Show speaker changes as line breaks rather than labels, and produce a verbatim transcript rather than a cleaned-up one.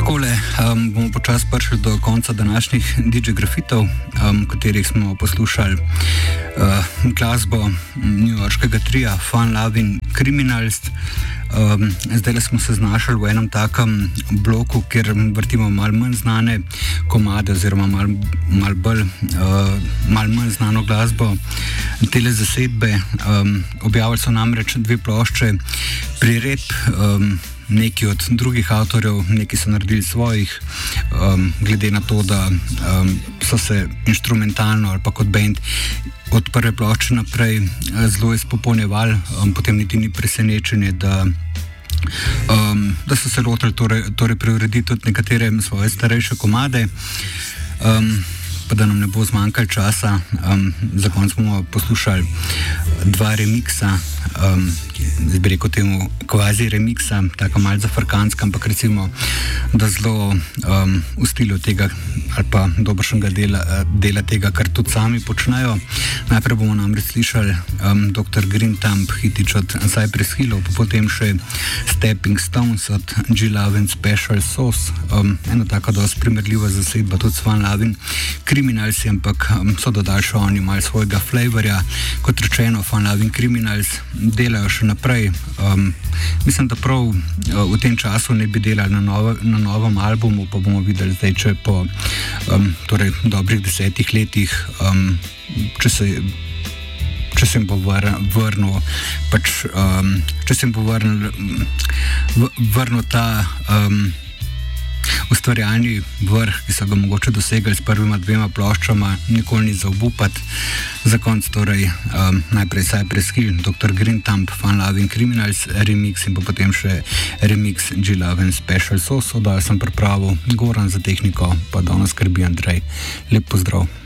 Takole, um, bomo počasi prišli do konca današnjih D J grafitov, um, v katerih smo poslušali uh, glasbo newyorškega trija Fun Lovin' Criminals. Um, zdaj smo se znašli v enem takem bloku, kjer vrtimo malo manj znane komade oziroma malo mal bolj, uh, malo manj znano glasbo. Tele zasedbe um, objavili so namreč dve plošče priredb, um, neki od drugih avtorjev, neki so naredili svojih, um, glede na to, da um, so se inštrumentalno ali pa kot band od prve plošče naprej zelo izpopolnjevali, um, potem niti ni presenečenje, da, um, da so se lotili torej, torej preurediti tudi nekatere svoje starejše komade. Um, pa da nam ne bo zmanjkalo časa, um, za konec bomo poslušali dva remiksa, um, zdaj bi rekel temu kvazi remiksa, tako malo zafrkanska, ampak recimo, da zelo um, v stilu tega ali pa dobršnega dela, dela tega, kar tudi sami počnejo. Najprej bomo namreč slišali um, doktor Green Thumb hitič od Cypress Hillov, potem še Stepping Stones od G-Love and Special Sauce, um, ena taka dosti primerljiva zasedba tudi s Fun Lovin' Criminals, ampak um, so dodali še oni malo svojega flavorja. Kot rečeno, Fun Lovin' Criminals delajo še naprej. Um, mislim, da prav uh, v tem času ne bi delali na, novo, na novem albumu, pa bomo videli zdaj, če po um, torej dobrih desetih letih, um, če se če se jim bo vrnil pač, um, če se jim bo vrnil, vrnil ta um, ustvarjalni vrh, ki so ga mogoče dosegali s prvima dvema ploščama, nikoli ni za obupati. Za konc torej um, najprej Cypress Hill, doktor Green Thumb, Fun Lovin' Criminals remix in pa potem še remix G-Love and Special Sauce. Odal sem pripravil Goran, za tehniko pa danes skrbi Andrej. Lep pozdrav.